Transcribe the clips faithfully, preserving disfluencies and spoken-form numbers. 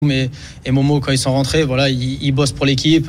Mais et Momo, quand ils sont rentrés, voilà, ils, ils bossent pour l'équipe.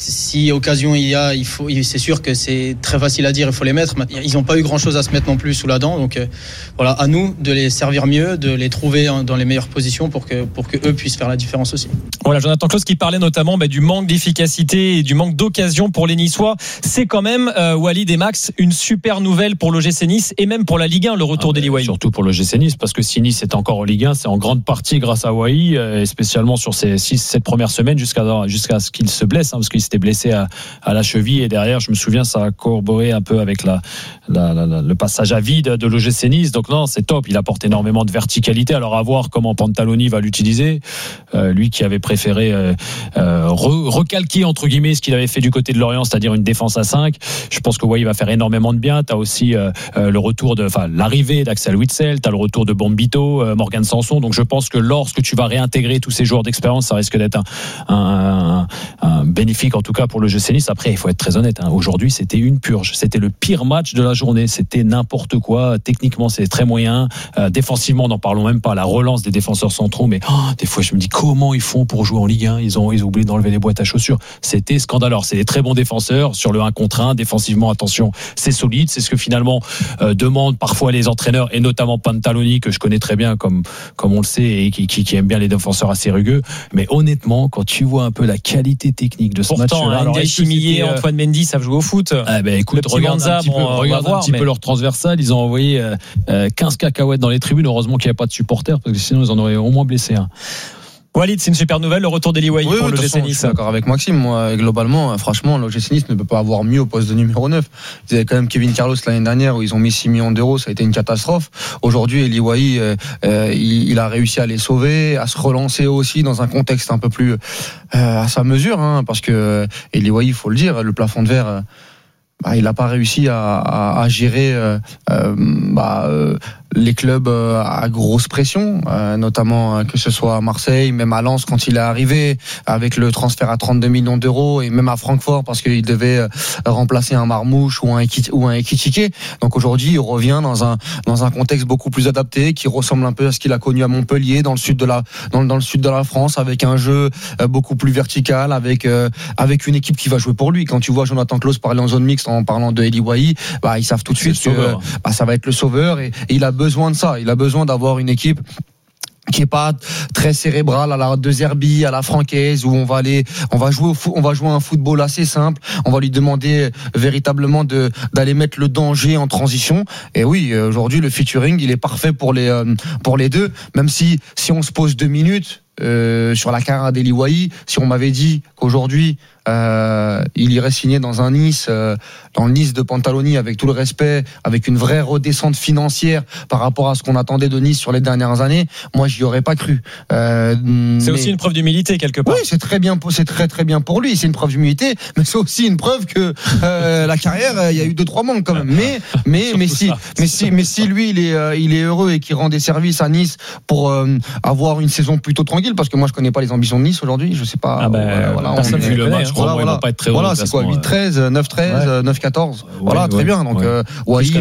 Si occasion il y a, il faut, c'est sûr que c'est très facile à dire, il faut les mettre. Ils n'ont pas eu grand chose à se mettre non plus sous la dent, donc euh, voilà, à nous de les servir mieux, de les trouver dans les meilleures positions pour que pour que eux puissent faire la différence aussi. Voilà, Jonathan Clauss qui parlait notamment bah, du manque d'efficacité et du manque d'occasion pour les Niçois. C'est quand même euh, Walid et Max une super nouvelle pour l'O G C Nice et même pour la Ligue un, le retour ah, d'Eli Wahi. Surtout pour l'O G C Nice, parce que si Nice est encore en Ligue un, c'est en grande partie grâce à Wahi, et spécialement sur ces six sept premières semaines jusqu'à jusqu'à ce qu'il se blesse, hein, parce qu'il s'était blessé à, à la cheville, et derrière je me souviens ça a corroboré un peu avec la, la, la, la le passage à vide de l'O G C Nice. Donc non, c'est top, il apporte énormément de verticalité. Alors à voir comment Pantaloni va l'utiliser, euh, lui qui avait préféré euh, euh, re, recalquer entre guillemets ce qu'il avait fait du côté de Lorient, c'est-à-dire une défense à cinq. Je pense que ouais, il va faire énormément de bien. T'as aussi euh, euh, le retour de, enfin l'arrivée d'Axel Witsel, t'as le retour de Bombito, euh, Morgan Sanson. Donc je pense que lorsque tu vas réintégrer tous ces joueurs d'expérience, ça risque d'être un, un, un, un bénéfique en tout cas pour le G C Nice. Après, il faut être très honnête, hein. Aujourd'hui c'était une purge, c'était le pire match de la journée, c'était n'importe quoi. Techniquement c'est très moyen, euh, défensivement n'en parlons même pas, la relance des défenseurs centraux, mais oh, des fois je me dis comment ils font pour jouer en Ligue un, ils ont, ils ont oublié d'enlever les boîtes à chaussures, c'était scandaleux. Alors, c'est des très bons défenseurs sur le un contre un, défensivement attention, c'est solide, c'est ce que finalement euh, demandent parfois les entraîneurs, et notamment Pantaloni que je connais très bien comme, comme on le sait, et qui, qui, qui aime bien les défenseurs assez rugueux. Mais honnêtement, quand tu vois un peu la qualité technique de ce Pourtant, match-là, Ndiaye Chimillé, euh... Antoine Mendy savent jouer au foot. Ah ben écoute, regarde Manza, un petit peu, bon, regarde voir, un petit mais... peu leur transversal. Ils ont envoyé euh, quinze cacahuètes dans les tribunes. Heureusement qu'il n'y avait pas de supporters, parce que sinon ils en auraient au moins blessé un. Walid, c'est une super nouvelle, le retour d'Eli Wahi oui, pour oui, l'O G C Nice. Je suis d'accord avec Maxime. Moi, globalement, franchement, l'O G C Nice ne peut pas avoir mieux au poste de numéro neuf. Ils avaient quand même Kevin Carlos l'année dernière où ils ont mis six millions d'euros. Ça a été une catastrophe. Aujourd'hui, Eli Wahi, euh, euh, il, il a réussi à les sauver, à se relancer aussi dans un contexte un peu plus euh, à sa mesure, hein, parce que Eli Wahi, il faut le dire, le plafond de verre. Euh, Bah, il n'a pas réussi à, à, à gérer euh, euh, bah, euh, les clubs euh, à grosse pression, euh, notamment euh, que ce soit à Marseille, même à Lens quand il est arrivé, avec le transfert à trente-deux millions d'euros, et même à Francfort parce qu'il devait euh, remplacer un Marmouche ou un Ekitike, ou un Ekitike. Donc aujourd'hui, il revient dans un dans un contexte beaucoup plus adapté, qui ressemble un peu à ce qu'il a connu à Montpellier, dans le sud de la dans, dans le sud de la France, avec un jeu euh, beaucoup plus vertical, avec euh, avec une équipe qui va jouer pour lui. Quand tu vois Jonathan Clauss parler en zone mixte en parlant de Eli Wahi, bah ils savent tout de suite que euh, bah, ça va être le sauveur, et, et il a besoin de ça. Il a besoin d'avoir une équipe qui est pas très cérébrale à la De Zerbi, à la Francaise, où on va aller, on va jouer au foot, on va jouer un football assez simple. On va lui demander véritablement de d'aller mettre le danger en transition. Et oui, aujourd'hui le featuring, il est parfait pour les pour les deux. Même si si on se pose deux minutes euh, sur la carrière d'Eli Wahi, si on m'avait dit qu'aujourd'hui Euh, il irait signer dans un Nice, euh, dans le Nice de Pantaloni, avec tout le respect, avec une vraie redescente financière par rapport à ce qu'on attendait de Nice sur les dernières années, moi j'y aurais pas cru. Euh, c'est mais... aussi une preuve d'humilité quelque part. Oui, c'est très bien, c'est très très bien pour lui, c'est une preuve d'humilité, mais c'est aussi une preuve que euh, la carrière, il euh, y a eu deux trois manques quand même. Mais mais mais si, ça, mais si mais si lui il est euh, il est heureux et qu'il rend des services à Nice pour euh, avoir une saison plutôt tranquille, parce que moi je connais pas les ambitions de Nice aujourd'hui, je sais pas. Ah ben, euh, voilà, personne on vu le match. Voilà, voilà. Pas être très voilà, c'est quoi, huit treize, neuf treize, ouais. neuf quatorze. Ouais, voilà, ouais, très bien. Donc, ouais. euh, Wahi,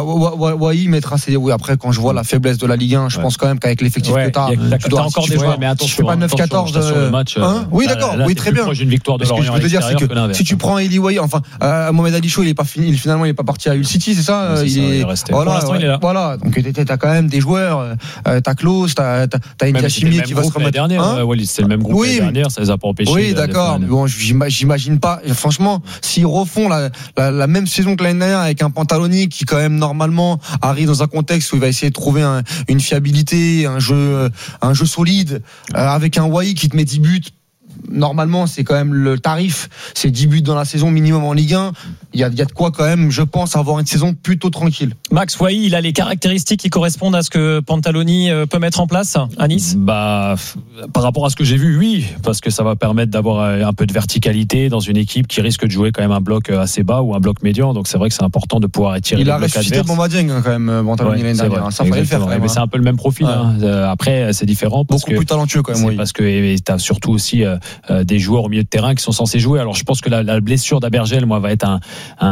Wahi mettra ses, oui, après, quand je vois la faiblesse de la Ligue un, je ouais. pense quand même qu'avec l'effectif ouais. que t'as, a, tu dois encore des joueurs, mais attention. Tu fais pas neuf quatorze, euh, match, hein? Oui, d'accord, là, oui, très bien. Une victoire de Ce que je veux te dire, c'est que, que si tu prends Eli Wahi, enfin, euh, Mohamed Ali Chou, il est pas fini, finalement, il est pas parti à Hull City, c'est ça? C'est il est resté. Voilà, pour l'instant, il est là. Voilà. Donc, t'as quand même des joueurs, t'as Clauss, t'as Ndiaye Chimillé qui va se remettre. C'est le même groupe l'année dernière, ça les a pas empêchés. Oui, d'accord. Bon, j'imagine pas, franchement, s'ils refont la, la, la même saison que l'année dernière avec un Pantaloni qui quand même normalement arrive dans un contexte où il va essayer de trouver un, une fiabilité, un jeu, un jeu solide, euh, avec un Wahi qui te met dix buts. Normalement, c'est quand même le tarif, c'est dix buts dans la saison minimum en Ligue un. Il y a, il y a de quoi quand même, je pense, avoir une saison plutôt tranquille. Max Wahi, il a les caractéristiques qui correspondent à ce que Pantaloni peut mettre en place à Nice. Bah, par rapport à ce que j'ai vu, oui, parce que ça va permettre d'avoir un peu de verticalité dans une équipe qui risque de jouer quand même un bloc assez bas ou un bloc médian. Donc c'est vrai que c'est important de pouvoir étirer. Il le a bloc ressuscité Bamba Dieng quand même, Pantaloni ouais, l'année dernière. Ça fallait le faire. Quand même, mais c'est un peu le même profil. Ouais. Hein. Après, c'est différent. Parce Beaucoup que plus talentueux quand même. Oui. Parce que t'as surtout aussi euh, des joueurs au milieu de terrain qui sont censés jouer. Alors je pense que la, la blessure d'Abergel, moi, va être un,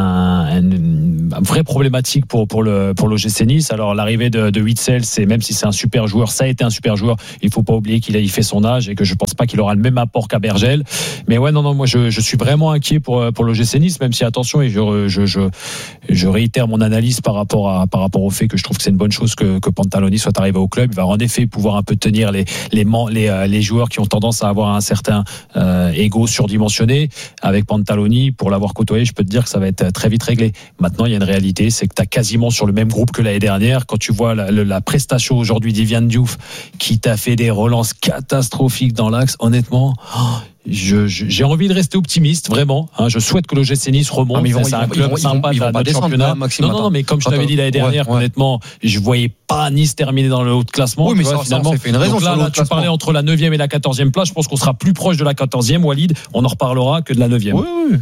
un, un, un vrai problématique pour pour le pour l'O G C Nice. Alors l'arrivée de, de Witsel, c'est même si c'est un super joueur, ça a été un super joueur. Il faut pas oublier qu'il a il fait son âge et que je pense pas qu'il aura le même apport qu'Abergel. Mais ouais, non, non, moi je, je suis vraiment inquiet pour pour l'O G C Nice, même si attention, et je je je, je réitère mon analyse par rapport à par rapport au fait que je trouve que c'est une bonne chose que que Pantaloni soit arrivé au club. Il va en effet pouvoir un peu tenir les les les, les joueurs qui ont tendance à avoir un certain euh, ego surdimensionné. Avec Pantaloni, pour l'avoir côtoyé, je peux te dire que ça va être très vite réglé. Maintenant, il y a une réalité, c'est que tu as quasiment sur le même groupe que l'année dernière. Quand tu vois la, la, la prestation aujourd'hui d'Ivian Diouf, qui t'a fait des relances catastrophiques dans l'axe, honnêtement, oh, Je, je, j'ai envie de rester optimiste, vraiment. Hein, je souhaite que le G C Nice remonte. Ah, ils vont, c'est ils un vont, club ils vont, sympa ils vont, ils vont de pas descendre, championnat. Maxime, non, non, non, mais comme je attends, t'avais dit l'année dernière, ouais, ouais. honnêtement, je voyais pas Nice terminer dans le haut de classement. Oui, mais vois, ça, finalement, ça, ça fait une raison. Donc là, sur là le tu parlais entre la neuvième et la quatorzième place. Je pense qu'on sera plus proche de la quatorzième, Walid. On en reparlera que de la neuvième. Oui, oui.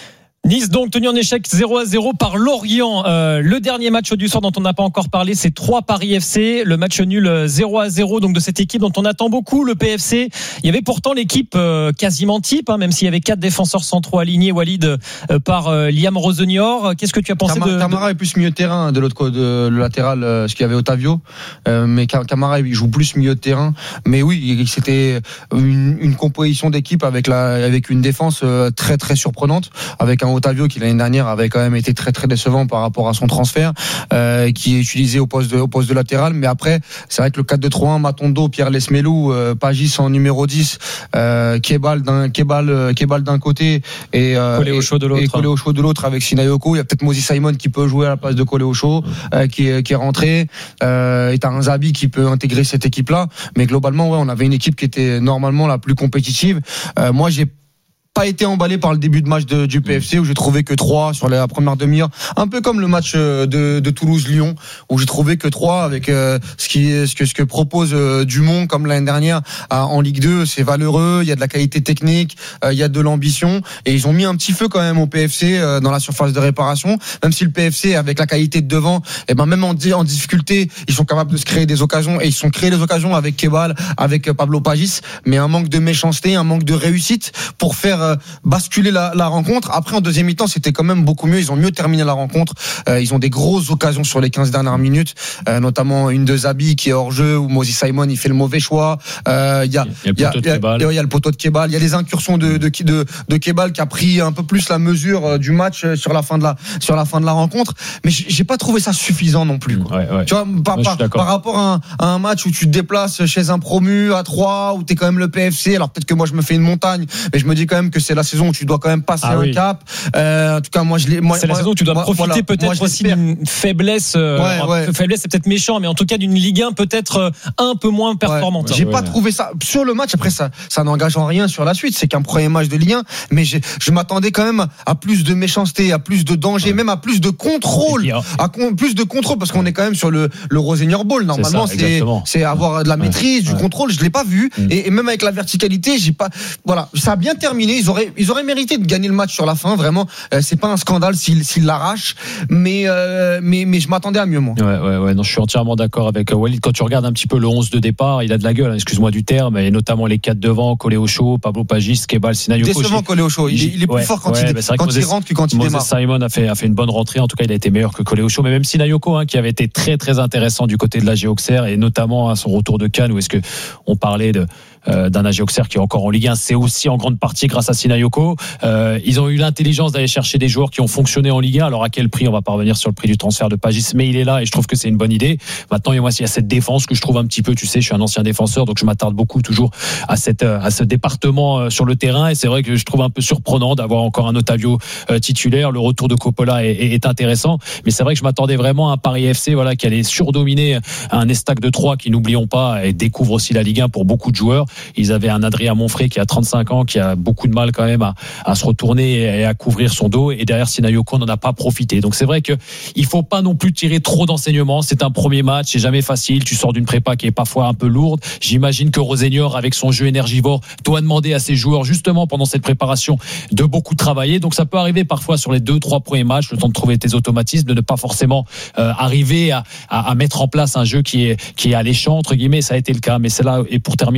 Nice donc tenu en échec zéro à zéro par Lorient. Euh, le dernier match du soir dont on n'a pas encore parlé, c'est trois Paris F C. Le match nul zéro à zéro donc de cette équipe dont on attend beaucoup, le P F C. Il y avait pourtant l'équipe euh, quasiment type, hein, même s'il y avait quatre défenseurs centraux alignés, Walid, euh, par euh, Liam Rosenior. Qu'est-ce que tu as pensé Camara, de, de... Camara est plus milieu de terrain de l'autre côté, de le latéral, euh, ce qu'il y avait Otavio. Euh, mais Camara il joue plus milieu de terrain. Mais oui, c'était une, une composition d'équipe avec la, avec une défense euh, très très surprenante, avec un Otavio qui l'année dernière avait quand même été très très décevant par rapport à son transfert, euh, qui est utilisé au poste de, au poste de latéral. Mais après, c'est vrai que le quatre deux trois un, Matondo, Pierre Lesmelou, euh, Pagis en numéro dix, euh, Kebal d'un Kebal, Kebal d'un côté et euh, Collé au chaud de l'autre. Et collé au chaud de l'autre avec Sinayoko. Il y a peut-être Mozy Simon qui peut jouer à la place de Collé au chaud, euh, qui est qui est rentré. Euh, et t'as un Zabi qui peut intégrer cette équipe-là. Mais globalement, ouais, on avait une équipe qui était normalement la plus compétitive. Euh, moi, j'ai pas été emballé par le début de match de, du P F C où j'ai trouvé que trois sur la première demi-heure, un peu comme le match de, de Toulouse-Lyon où j'ai trouvé que trois avec euh, ce qui ce que ce que propose euh, Dumont comme l'année dernière à, en Ligue deux, c'est valeureux, il y a de la qualité technique, euh, il y a de l'ambition et ils ont mis un petit feu quand même au P F C euh, dans la surface de réparation, même si le P F C avec la qualité de devant, et ben même en, en difficulté, ils sont capables de se créer des occasions et ils sont créés des occasions avec Kebal, avec Pablo Pagis, mais un manque de méchanceté, un manque de réussite pour faire basculer la, la rencontre. Après, en deuxième mi-temps, c'était quand même beaucoup mieux. Ils ont mieux terminé la rencontre. Euh, ils ont des grosses occasions sur les quinze dernières minutes, euh, notamment une de Zabi qui est hors jeu où Mozy Simon il fait le mauvais choix. Euh, il y a, il y a, il y a, il y a le poteau de Kebal. Il y a des incursions de de, de de Kebal qui a pris un peu plus la mesure du match sur la fin de la sur la fin de la rencontre. Mais j'ai pas trouvé ça suffisant non plus. Quoi. Ouais, ouais. Tu vois, par, ouais, par, par rapport à un, à un match où tu te déplaces chez un promu à trois, où t'es quand même le P F C. Alors peut-être que moi je me fais une montagne, mais je me dis quand même que c'est la saison où tu dois quand même passer ah, un oui. cap. Euh, en tout cas, moi, je l'ai. Moi, c'est moi, la saison où tu dois moi, profiter voilà, peut-être moi, aussi d'une faiblesse. Euh, ouais, ouais. Faiblesse, c'est peut-être méchant, mais en tout cas d'une Ligue un peut-être un peu moins performante. Ouais. J'ai ouais, pas ouais. trouvé ça sur le match. Après, ça, ça n'engage en rien sur la suite. C'est qu'un premier match de Ligue un, mais j'ai, je m'attendais quand même à plus de méchanceté, à plus de danger, ouais. même à plus de contrôle, puis, à con, plus de contrôle, parce qu'on est quand même sur le, le Rosenior Ball. Normalement, c'est, ça, c'est, c'est avoir de la maîtrise, ouais. du contrôle. Je l'ai pas vu, mmh. et, et même avec la verticalité, j'ai pas. Voilà, ça a bien terminé. Ils auraient, ils auraient mérité de gagner le match sur la fin. Vraiment, euh, c'est pas un scandale s'ils, s'ils l'arrachent, mais, euh, mais, mais je m'attendais à mieux, moi. Ouais, ouais, ouais. Non, je suis entièrement d'accord avec Walid. Quand tu regardes un petit peu le onze de départ, il a de la gueule. Hein, excuse-moi du terme, et notamment les quatre devant, Collé au chaud, Pablo Pagis, Kebal, Sinayoko. Décevant Collé au chaud. Il, il est plus ouais, fort quand, ouais, il, quand Moses, il rentre que quand il Moses démarre. Simon a fait, a fait une bonne rentrée. En tout cas, il a été meilleur que Collé au chaud. Mais même Sinayoko, hein, qui avait été très, très intéressant du côté de l'A G Auxerre, et notamment à son retour de Cannes, où est-ce que on parlait de Euh, d'un A G Auxerre qui est encore en Ligue un, c'est aussi en grande partie grâce à Sinayoko. Euh, ils ont eu l'intelligence d'aller chercher des joueurs qui ont fonctionné en Ligue un. Alors à quel prix? On va pas revenir sur le prix du transfert de Pagis, mais il est là et je trouve que c'est une bonne idée. Maintenant, il y a cette défense que je trouve un petit peu, tu sais, je suis un ancien défenseur, donc je m'attarde beaucoup toujours à cette à ce département sur le terrain, et c'est vrai que je trouve un peu surprenant d'avoir encore un Otavio euh, titulaire. Le retour de Coppola est, est, est intéressant, mais c'est vrai que je m'attendais vraiment à un Paris F C, voilà, qui allait surdominer un Estac de Troyes qui, n'oublions pas, et découvre aussi la Ligue un pour beaucoup de joueurs. Ils avaient un Adrien Monfray qui a trente-cinq ans, qui a beaucoup de mal quand même à, à se retourner et à couvrir son dos, et derrière Sinayoko n'en a pas profité. Donc c'est vrai que il faut pas non plus tirer trop d'enseignements. C'est un premier match, c'est jamais facile. Tu sors d'une prépa qui est parfois un peu lourde. J'imagine que Rosenior, avec son jeu énergivore, doit demander à ses joueurs justement pendant cette préparation de beaucoup travailler. Donc ça peut arriver parfois sur les deux, trois premiers matchs, le temps de trouver tes automatismes, de ne pas forcément euh, arriver à, à, à mettre en place un jeu qui est qui est alléchant entre guillemets. Ça a été le cas, mais c'est là. Et pour terminer mon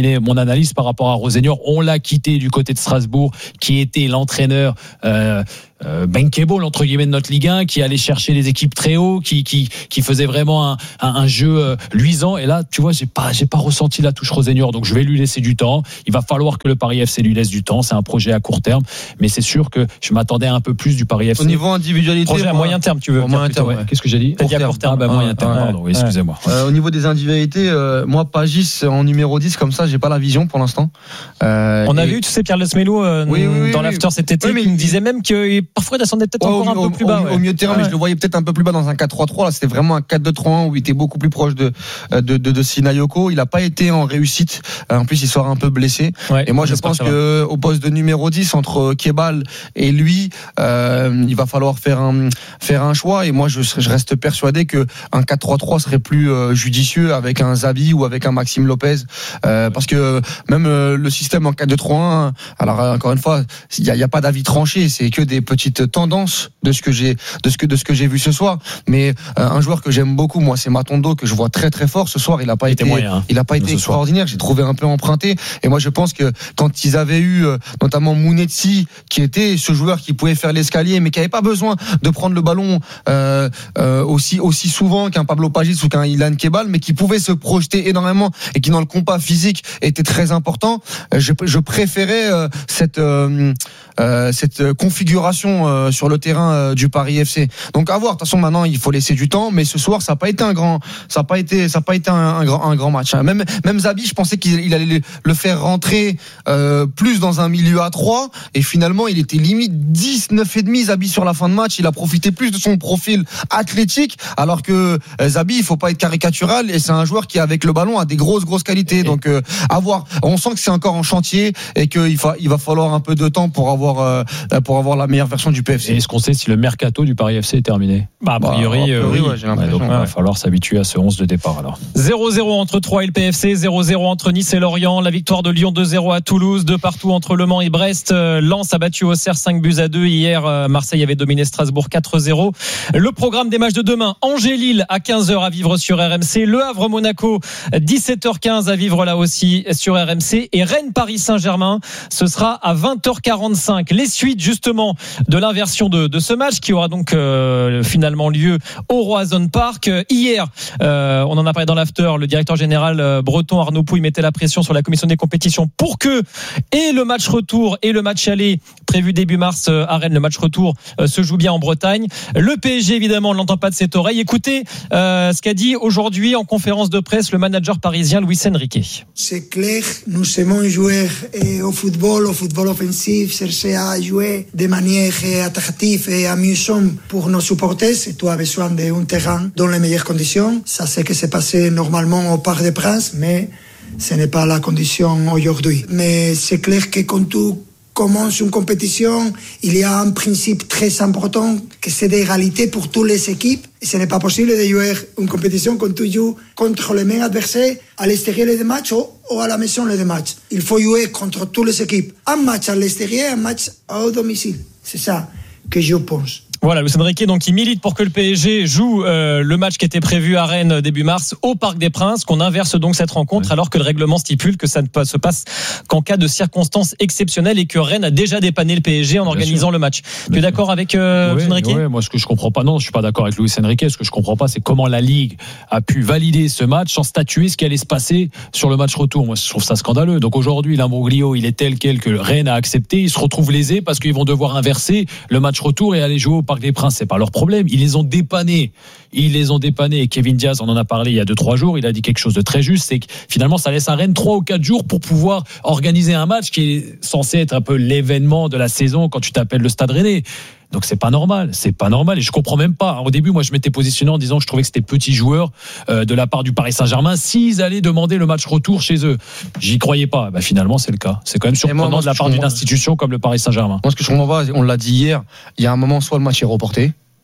analyse par rapport à Rosenior. On l'a quitté du côté de Strasbourg, qui était l'entraîneur euh, euh, bankable entre guillemets de notre Ligue un, qui allait chercher les équipes très haut, qui qui qui faisait vraiment un, un, un jeu euh, luisant. Et là, tu vois, j'ai pas j'ai pas ressenti la touche Rosenior, donc je vais lui laisser du temps. Il va falloir que le Paris F C lui laisse du temps. C'est un projet à court terme, mais c'est sûr que je m'attendais un peu plus du Paris F C. Au niveau individualité, projet à moi, moyen terme, tu veux au moyen terme, ouais. ouais. Qu'est-ce que j'ai dit? T'as dit à court terme. Ah, bah, Ah, moyen terme. ouais. Pardon, oui, excusez-moi. Euh, au niveau des individualités, euh, moi Pagis en numéro dix comme ça, j'ai pas la vision pour l'instant. Euh, On et... avait eu, tu sais, Pierre Lesmelo euh, oui, oui, oui, dans oui. l'after cet été, Oui, mais qui me il... disait même que parfois il descendait peut-être ouais, encore au, un peu plus bas. Au, ouais. au milieu de terrain, ouais. mais je le voyais peut-être un peu plus bas dans un quatre trois trois. Là, c'était vraiment un quatre deux trois un où il était beaucoup plus proche de de de, de Sinayoko. Il a pas été en réussite. En plus, il sort un peu blessé. Ouais, et moi, je pense que au poste de numéro dix entre Kebal et lui, euh, il va falloir faire un faire un choix. Et moi, je, je reste persuadé que un quatre trois trois serait plus euh, judicieux avec un Zabi ou avec un Maxime Lopez, euh, parce que même euh, le système en quatre deux trois un. Alors encore une fois, il y a, y a pas d'avis tranché. C'est que des petites tendances de ce que j'ai de ce que de ce que j'ai vu ce soir. Mais euh, un joueur que j'aime beaucoup, moi, c'est Matondo, que je vois très très fort ce soir. Il a pas Il été, était moyen, hein, il a pas été extraordinaire. J'ai trouvé un peu emprunté. Et moi, je pense que quand ils avaient eu euh, notamment Mounetsi, qui était ce joueur qui pouvait faire l'escalier, mais qui avait pas besoin de prendre le ballon euh, euh, aussi aussi souvent qu'un Pablo Pagis ou qu'un Ilan Kebal, mais qui pouvait se projeter énormément et qui dans le compas physique était très important. Je, je préférais euh, cette euh, euh, cette configuration euh, sur le terrain euh, du Paris F C. Donc à voir. De toute façon, maintenant, il faut laisser du temps. Mais ce soir, ça n'a pas été un grand, ça n'a pas été, ça n'a pas été un, un grand, un grand match. Même même Zabi, je pensais qu'il il allait le faire rentrer euh, plus dans un milieu à trois. Et finalement, il était limite dix-neuf et demi Zabi sur la fin de match. Il a profité plus de son profil athlétique, alors que euh, Zabi, il faut pas être caricatural. Et c'est un joueur qui, avec le ballon, a des grosses grosses qualités. Donc euh, à voir. On sent que c'est encore en chantier et qu'il va il va falloir un peu de temps pour avoir euh, pour avoir la meilleure version du P F C. Et est-ce qu'on sait si le mercato du Paris F C est terminé? Bah, a priori, bah, a priori euh, oui. ouais, j'ai l'impression. Ouais, donc il ouais. va falloir s'habituer à ce onze de départ alors. zéro zéro entre Troyes et le P F C, zéro zéro entre Nice et Lorient, la victoire de Lyon deux zéro à Toulouse, deux partout entre Le Mans et Brest. Lens a battu Auxerre cinq buts à deux. Hier, Marseille avait dominé Strasbourg quatre zéro. Le programme des matchs de demain, Angers-Lille à quinze heures à vivre sur R M C, Le Havre-Monaco dix-sept heures quinze à vivre là aussi sur R M C, et Rennes-Paris Saint-Germain, ce sera à vingt heures quarante-cinq. Les suites justement de l'inversion de, de ce match qui aura donc euh, finalement lieu au Roazhon Park. Hier, euh, on en a parlé dans l'after, le directeur général euh, breton Arnaud Pouille mettait la pression sur la commission des compétitions pour que et le match retour et le match aller prévu début mars euh, à Rennes, le match retour euh, se joue bien en Bretagne. Le P S G évidemment, on ne l'entend pas de cette oreille. Écoutez euh, ce qu'a dit aujourd'hui en conférence de presse le manager parisien Luis Enrique. C'est clair, nous aimons jouer au football, au football offensif, chercher à jouer de manière attractive et amusante pour nos supporters. Et tu as besoin d'un terrain dans les meilleures conditions. Ça, c'est que c'est passé normalement au Parc des Princes, mais ce n'est pas la condition aujourd'hui. Mais c'est clair que quand tu commences une compétition, il y a un principe très important que c'est d'égalité pour toutes les équipes. Et ce n'est pas possible de jouer une compétition quand tu joues contre les mêmes adversaires à l'extérieur des matchs ou, ou à la maison des matchs. Il faut jouer contre toutes les équipes. Un match à l'extérieur, un match au domicile. C'est ça que je pense. Voilà, Luis Enrique donc qui milite pour que le P S G joue euh, le match qui était prévu à Rennes début mars au Parc des Princes, qu'on inverse donc cette rencontre, ouais. alors que le règlement stipule que ça ne se passe qu'en cas de circonstances exceptionnelles et que Rennes a déjà dépanné le P S G en Bien organisant sûr. le match. Bien tu es d'accord avec euh, Luis Enrique ? Oui, moi ce que je comprends pas, non, je suis pas d'accord avec Luis Enrique. Ce que je comprends pas, c'est comment la Ligue a pu valider ce match sans statuer ce qui allait se passer sur le match retour. Moi, je trouve ça scandaleux. Donc aujourd'hui, l'imbroglio, il est tel quel que Rennes a accepté. Ils se retrouvent lésés parce qu'ils vont devoir inverser le match retour et aller jouer au Parc des Princes. C'est pas leur problème, ils les ont dépannés. Ils les ont dépannés. Et Kevin Diaz, on en a parlé il y a deux trois jours, il a dit quelque chose de très juste, c'est que finalement ça laisse à Rennes trois ou quatre jours pour pouvoir organiser un match qui est censé être un peu l'événement de la saison quand tu t'appelles le Stade Rennais. Donc c'est pas normal, c'est pas normal et je comprends même pas. Au début, moi je m'étais positionné en disant que je trouvais que c'était petits joueurs euh, de la part du Paris Saint-Germain s'ils allaient demander le match retour chez eux. J'y croyais pas. Bah, finalement, c'est le cas. C'est quand même surprenant moi, moi, de la part d'une institution comme le Paris Saint-Germain. Moi, ce que je comprends pas, on l'a dit hier, il y a un moment soit le match est reporté.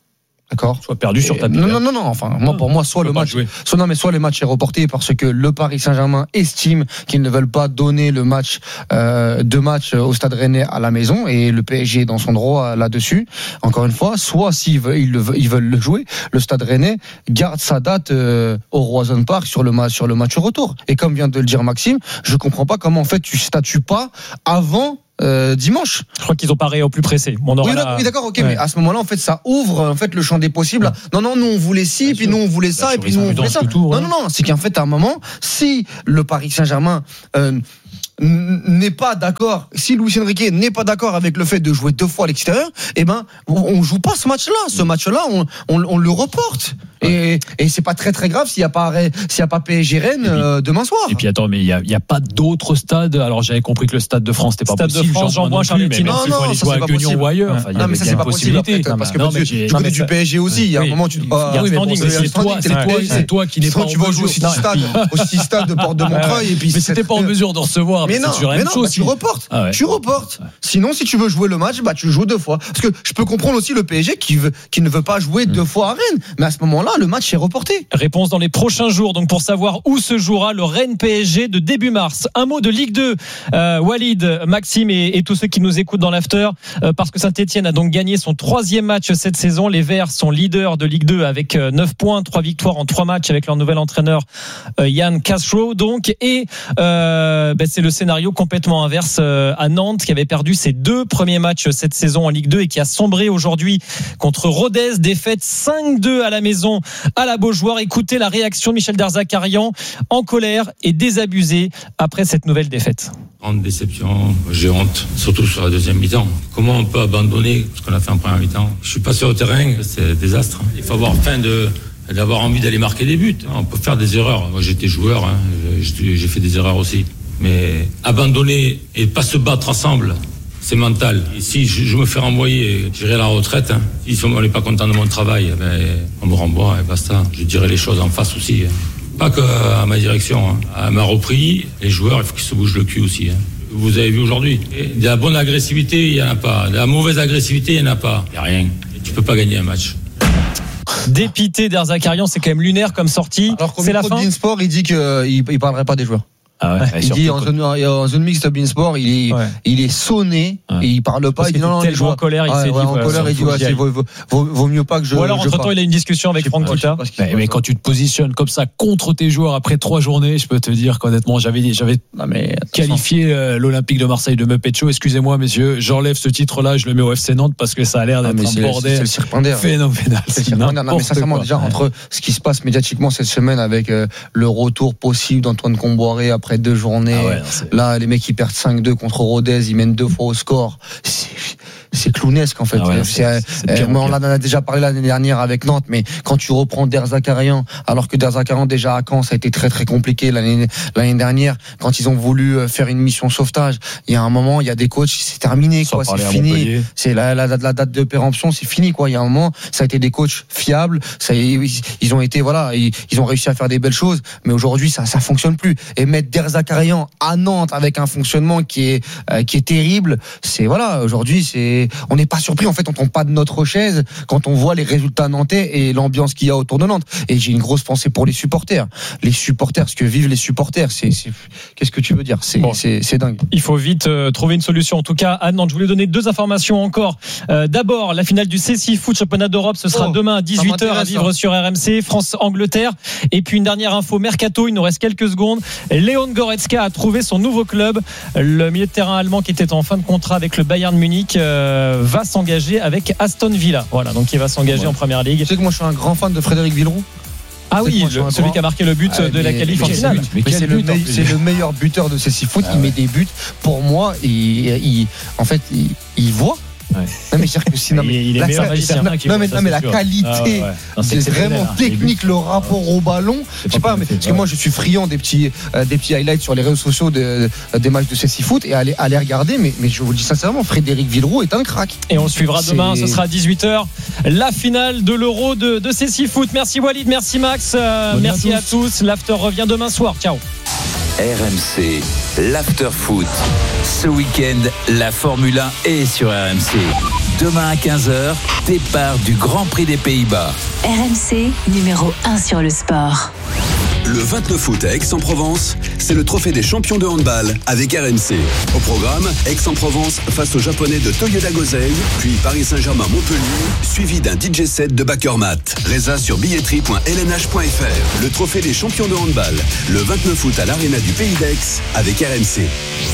D'accord. Soit perdu sur tapis. Non, non, non, non. Enfin, moi, pour moi, soit le match, soit non, mais soit le match est reporté parce que le Paris Saint-Germain estime qu'ils ne veulent pas donner le match, euh, deux matchs au Stade Rennais à la maison et le P S G est dans son droit là-dessus. Encore une fois, soit s'ils veulent, ils, le, ils veulent le jouer, le Stade Rennais garde sa date euh, au Roazhon Park sur le match, sur le match retour. Et comme vient de le dire Maxime, je comprends pas comment en fait tu statues pas avant. Euh, dimanche. Je crois qu'ils ont paré au plus pressé. On aura oui, la... oui, d'accord, ok, ouais. mais à ce moment-là, en fait, ça ouvre en fait le champ des possibles. Ouais. Non, non, nous on voulait ci, puis nous on voulait ça, et puis nous on voulait ça. Tout, ouais. Non, non, non, c'est qu'en fait, à un moment, si le Paris Saint-Germain euh, n'est pas d'accord, si Luis Enrique n'est pas d'accord avec le fait de jouer deux fois à l'extérieur, eh ben, on joue pas ce match-là. Ce match-là, on, on, on le reporte. Et, et c'est pas très très grave s'il y a pas s'il y a pas P S G Rennes euh, demain soir. Et puis attends, mais il y a il y a pas d'autres stades. Alors j'avais compris que le Stade de France c'était pas stade possible. Stade de France, Jean-Bouin, Charletti. Non, non, ça c'est pas possible. Ou ailleurs. Enfin, non, mais ça c'est pas possible après, parce que non, tu, tu connais du P S G aussi. Il y a un moment tu. C'est toi, c'est toi qui n'es pas. Tu vas jouer au City Stade, au City Stade de Porte de Montreuil et puis. Mais c'était pas en mesure de recevoir. Mais non, mais non, tu reportes. Tu reportes. Sinon, si tu veux jouer le match, bah tu joues deux fois. Parce que je peux comprendre aussi le P S G qui veut, qui ne veut pas jouer deux fois à Rennes. Mais à ce moment-là, le match est reporté. Réponse dans les prochains jours. Donc pour savoir où se jouera le Rennes P S G de début mars. Un mot de Ligue deux. Euh, Walid, Maxime et, et tous ceux qui nous écoutent dans l'after, euh, parce que Saint-Etienne a donc gagné son troisième match cette saison. Les Verts sont leaders de Ligue deux avec euh, neuf points, trois victoires en trois matchs avec leur nouvel entraîneur euh, Yann Castro. Donc et euh, ben, c'est le scénario complètement inverse euh, à Nantes qui avait perdu ses deux premiers matchs cette saison en Ligue deux et qui a sombré aujourd'hui contre Rodez. Défaite cinq deux à la maison à la Beaujoire. Écoutez la réaction de Michel Derzakarian, en colère et désabusé après cette nouvelle défaite. Grande déception, j'ai honte, surtout sur la deuxième mi-temps. Comment on peut abandonner ce qu'on a fait en première mi-temps? Je suis passé au terrain, c'est un désastre. Il faut avoir faim de, d'avoir envie d'aller marquer des buts. On peut faire des erreurs. Moi j'étais joueur, hein. j'ai fait des erreurs aussi. Mais abandonner et pas se battre ensemble, c'est mental. Et si je, je me fais renvoyer, j'irai à la retraite. Hein. Si on n'est pas content de mon travail, ben, on me renvoie et basta. Je dirai les choses en face aussi. Hein. Pas qu'à ma direction. Hein. À ma reprise, les joueurs, il faut qu'ils se bougent le cul aussi. Hein. Vous avez vu aujourd'hui. De la bonne agressivité, il n'y en a pas. De la mauvaise agressivité, il n'y en a pas. Il n'y a rien. Et tu ne peux pas gagner un match. Dépité d'Erzakarian, c'est quand même lunaire comme sortie. Alors qu'au c'est la micro fin. de Beansport, il dit qu'il ne parlerait pas des joueurs. Ah ouais, il dit en zone, en zone mixte Beansport, il est, ouais. il est sonné ouais. et il parle pas. Parce il dit non, non, tellement en colère, il ah, s'est ouais, dit. En colère, il dit ouais, vaut, vaut, vaut, vaut mieux pas que je. Ou alors entre temps, il a une discussion avec Franck Kita. Mais, mais quand tu te positionnes comme ça contre tes joueurs après trois journées, je peux te dire qu'honnêtement, j'avais j'avais non, mais, qualifié euh, l'Olympique de Marseille de Muppet Show. Excusez-moi, messieurs, j'enlève ce titre-là, je le mets au F C Nantes parce que ça a l'air d'être non, un bordel phénoménal. C'est non, mais sincèrement, déjà entre ce qui se passe médiatiquement cette semaine avec le retour possible d'Antoine Comboiré après deux journées, là les mecs qui perdent cinq deux contre Rodez, ils mènent deux fois au score. C'est, c'est clownesque en fait. Ah ouais, c'est, c'est, c'est euh, on en a déjà parlé l'année dernière avec Nantes, mais quand tu reprends Derzakarian, alors que Derzakarian déjà à Caen, ça a été très très compliqué l'année, l'année dernière, quand ils ont voulu faire une mission sauvetage, il y a un moment, il y a des coachs, c'est terminé, quoi, c'est fini. C'est la, la, la date de péremption, c'est fini, quoi. Il y a un moment, ça a été des coachs fiables, ça, ils ont été, voilà, ils, ils ont réussi à faire des belles choses, mais aujourd'hui, ça, ça fonctionne plus. Et mettre Derzakarian à Nantes avec un fonctionnement qui est, euh, qui est terrible, c'est, voilà, aujourd'hui, c'est, on n'est pas surpris, en fait, on tombe pas de notre chaise quand on voit les résultats nantais et l'ambiance qu'il y a autour de Nantes. Et j'ai une grosse pensée pour les supporters. Les supporters, ce que vivent les supporters, c'est, c'est qu'est-ce que tu veux dire? C'est, bon, c'est, c'est dingue. Il faut vite euh, trouver une solution. En tout cas, à Nantes, je voulais donner deux informations encore. Euh, d'abord, la finale du C six Foot Championnat d'Europe, ce sera oh, demain à dix-huit heures à vivre sur R M C, France-Angleterre. Et puis une dernière info, Mercato, il nous reste quelques secondes. Leon Goretzka a trouvé son nouveau club. Le milieu de terrain allemand qui était en fin de contrat avec le Bayern Munich euh, va s'engager avec Aston Villa. Voilà, donc il va s'engager ouais. en Première Ligue. Tu sais que moi je suis un grand fan de Frédéric Villeroux. Ah oui, le, celui grand... qui a marqué le but ah, de mais, la qualif en finale. Mais, mais c'est, but, le, c'est le meilleur buteur de ces six foot. Ah, il ouais. met des buts. Pour moi, il, il, en fait, il, il voit. Ouais. Non mais c'est que si, non, mais il est la, meilleur magicien. Non, non mais, non, mais la qualité, ah, ouais, ouais. Non, c'est, c'est vraiment technique le rapport ouais. au ballon. Je sais pas, mais, parce que moi je suis friand des petits, euh, des petits highlights sur les réseaux sociaux de, de, des matchs de C S I Foot et aller, aller regarder. Mais, mais je vous le dis sincèrement, Frédéric Villeroux est un crack. Et on suivra c'est... demain. Ce sera à dix-huit heures la finale de l'Euro de, de C S I Foot. Merci Walid, merci Max, euh, merci à tous. à tous. L'after revient demain soir. Ciao. R M C, l'after foot. Ce week-end, la Formule un est sur R M C. demain à quinze heures, départ du Grand Prix des Pays-Bas. R M C, numéro un sur le sport. Le vingt-neuf août à Aix-en-Provence, c'est le trophée des champions de handball avec R M C. Au programme, Aix-en-Provence face aux Japonais de Toyoda Gosei, puis Paris Saint-Germain-Montpellier, suivi d'un D J set de Bakermat. Résa sur billetterie point l n h point f r. Le trophée des champions de handball, le vingt-neuf août à l'Arena du Pays d'Aix avec R M C.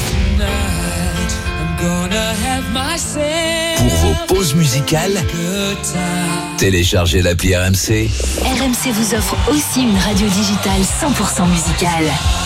Pour vos pauses musicales, téléchargez l'appli R M C. R M C vous offre aussi une radio digitale cent pour cent musicale.